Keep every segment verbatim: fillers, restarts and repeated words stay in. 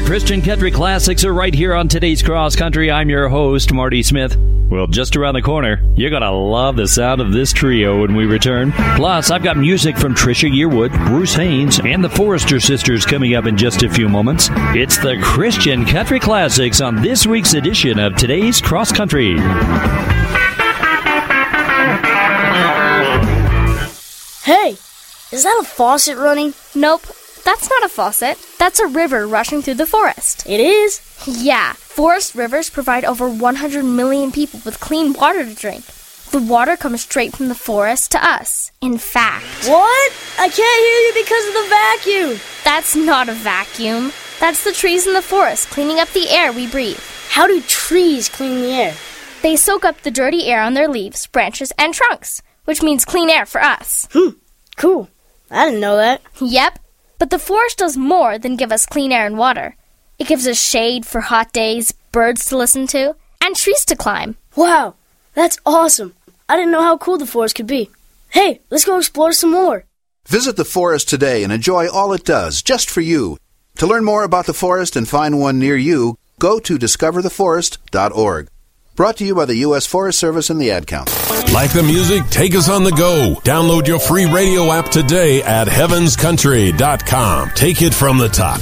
Christian Country Classics are right here on today's Cross Country. I'm your host, Marty Smith. Well, just around the corner, you're going to love the sound of this trio when we return. Plus, I've got music from Trisha Yearwood, Bruce Haynes, and the Forrester Sisters coming up in just a few moments. It's the Christian Country Classics on this week's edition of today's Cross Country. Hey, is that a faucet running? Nope. That's not a faucet. That's a river rushing through the forest. It is? Yeah. Forest rivers provide over one hundred million people with clean water to drink. The water comes straight from the forest to us. In fact... What? I can't hear you because of the vacuum. That's not a vacuum. That's the trees in the forest cleaning up the air we breathe. How do trees clean the air? They soak up the dirty air on their leaves, branches, and trunks, which means clean air for us. Hmm. Cool. I didn't know that. Yep. But the forest does more than give us clean air and water. It gives us shade for hot days, birds to listen to, and trees to climb. Wow, that's awesome. I didn't know how cool the forest could be. Hey, let's go explore some more. Visit the forest today and enjoy all it does, just for you. To learn more about the forest and find one near you, go to discover the forest dot org. Brought to you by the U S Forest Service and the Ad Council. Like the music? Take us on the go. Download your free radio app today at heavens country dot com. Take it from the top.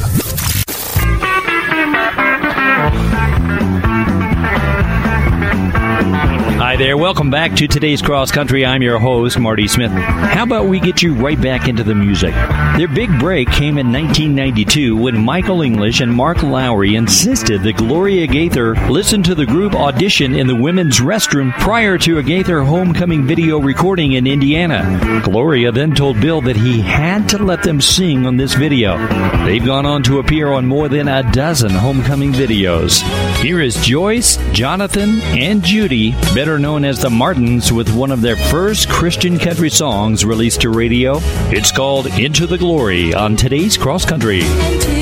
Hi there. Welcome back to today's Cross Country. I'm your host, Marty Smith. How about we get you right back into the music? Their big break came in nineteen ninety-two when Michael English and Mark Lowry insisted that Gloria Gaither listen to the group audition in the women's restroom prior to a Gaither homecoming video recording in Indiana. Gloria then told Bill that he had to let them sing on this video. They've gone on to appear on more than a dozen homecoming videos. Here is Joyce, Jonathan, and Judy, better known as the Martins, with one of their first Christian country songs released to radio. It's called Into the Glory on today's Cross Country.